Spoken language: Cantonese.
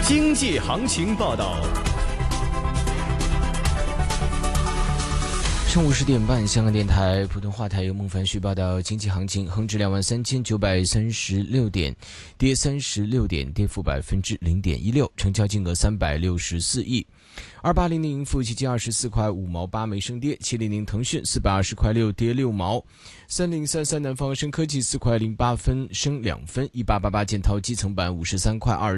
经济行情报道。 上午10点半，香港电台普通话台由孟凡旭报道经济行情。恒指23936点，跌36点，跌幅0.16%，成交金额364亿。2800盈富基金24块5毛8没升跌，700腾讯420块6跌6毛，3033南方生科技4块08分升2分，1888建滔基层板53块2